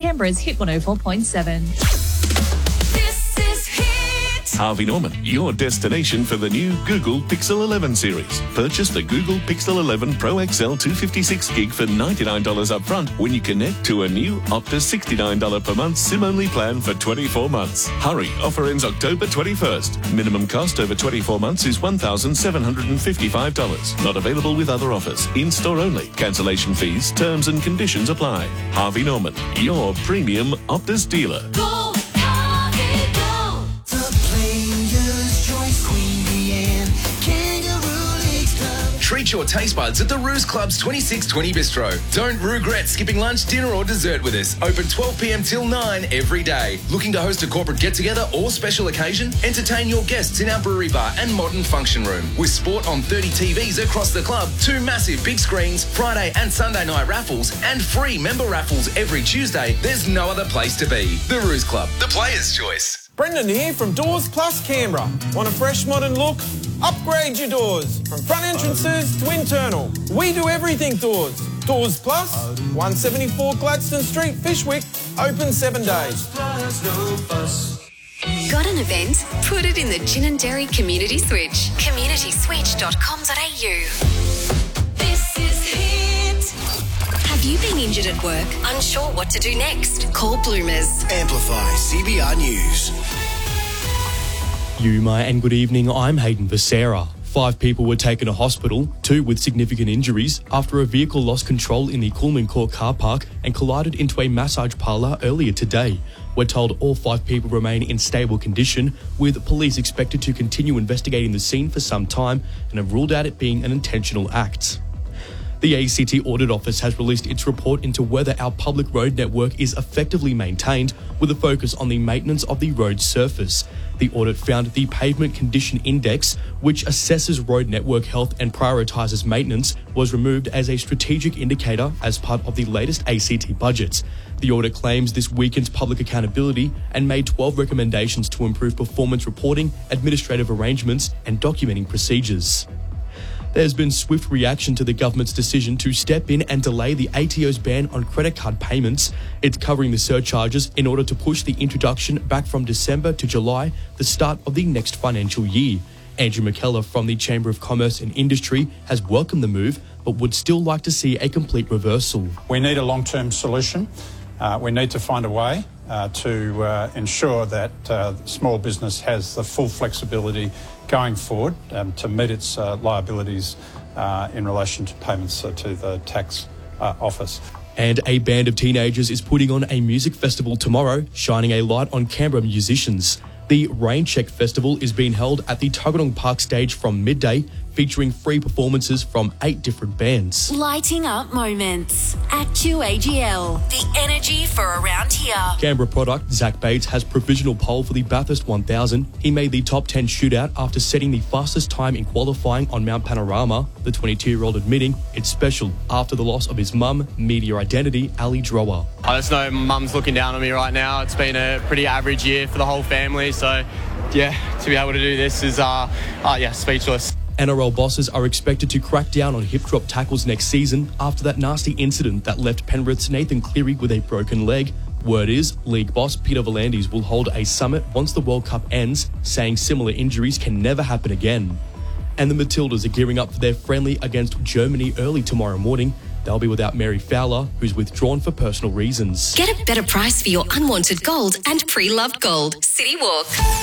Canberra's Hit 104.7. Harvey Norman, your destination for the new Google Pixel 11 series. Purchase the Google Pixel 11 Pro XL 256GB for $99 up front when you connect to a new Optus $69 per month SIM-only plan for 24 months. Hurry, offer ends October 21st. Minimum cost over 24 months is $1,755. Not available with other offers. In-store only. Cancellation fees, terms and conditions apply. Harvey Norman, your premium Optus dealer. Treat your taste buds at the Ruse Club's 2620 Bistro. Don't regret skipping lunch, dinner or dessert with us. Open 12 p.m. till 9 every day. Looking to host a corporate get-together or special occasion? Entertain your guests in our brewery bar and modern function room. With sport on 30 TVs across the club, 2 massive big screens, Friday and Sunday night raffles, and free member raffles every Tuesday, there's no other place to be. The Ruse Club, the player's choice. Brendan here from Doors Plus Canberra. Want a fresh modern look? Upgrade your doors. From front entrances to internal. We do everything doors. Doors Plus, 174 Gladstone Street, Fishwick, open 7 days. Got an event? Put it in the Gin and Dairy Community Switch. communityswitch.com.au. This is Hit. Have you been injured at work? Unsure what to do next? Call Bloomers. Amplify CBR News. Yuma and good evening, I'm Hayden Becerra. 5 people were taken to hospital, 2 with significant injuries, after a vehicle lost control in the Coolman Court car park and collided into a massage parlour earlier today. We're told all 5 people remain in stable condition, with police expected to continue investigating the scene for some time and have ruled out it being an intentional act. The ACT Audit Office has released its report into whether our public road network is effectively maintained, with a focus on the maintenance of the road surface. The audit found the Pavement Condition Index, which assesses road network health and prioritises maintenance, was removed as a strategic indicator as part of the latest ACT budget. The audit claims this weakens public accountability and made 12 recommendations to improve performance reporting, administrative arrangements and documenting procedures. There's been swift reaction to the government's decision to step in and delay the ATO's ban on credit card payments. It's covering the surcharges in order to push the introduction back from December to July, the start of the next financial year. Andrew McKellar from the Chamber of Commerce and Industry has welcomed the move, but would still like to see a complete reversal. We need a long-term solution. We need to find a way to ensure that small business has the full flexibility going forward to meet its liabilities in relation to payments to the tax office. And a band of teenagers is putting on a music festival tomorrow, shining a light on Canberra musicians. The Raincheck Festival is being held at the Tuggeranong Park stage from midday, featuring free performances from 8 different bands. Lighting up moments at QAGL. The energy for around here. Canberra product Zach Bates has provisional pole for the Bathurst 1000. He made the top 10 shootout after setting the fastest time in qualifying on Mount Panorama. The 22-year-old admitting it's special after the loss of his mum, media identity Ali Drower. I just know mum's looking down on me right now. It's been a pretty average year for the whole family, so yeah, to be able to do this is speechless. NRL bosses are expected to crack down on hip-drop tackles next season after that nasty incident that left Penrith's Nathan Cleary with a broken leg. Word is, league boss Peter V'landys will hold a summit once the World Cup ends, saying similar injuries can never happen again. And the Matildas are gearing up for their friendly against Germany early tomorrow morning. They'll be without Mary Fowler, who's withdrawn for personal reasons. Get a better price for your unwanted gold and pre-loved gold. City Walk.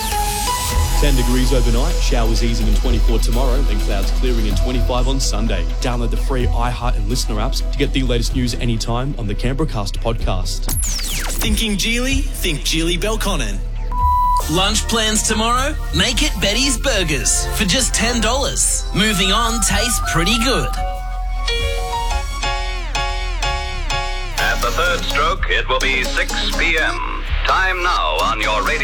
10 degrees overnight, showers easing in 24 tomorrow, then clouds clearing in 25 on Sunday. Download the free iHeart and Listener apps to get the latest news anytime on the Canberra Cast podcast. Thinking Geely? Think Geely Belconnen. Lunch plans tomorrow? Make it Betty's Burgers for just $10. Moving on tastes pretty good. At the third stroke, it will be 6 p.m. Time now on your radio.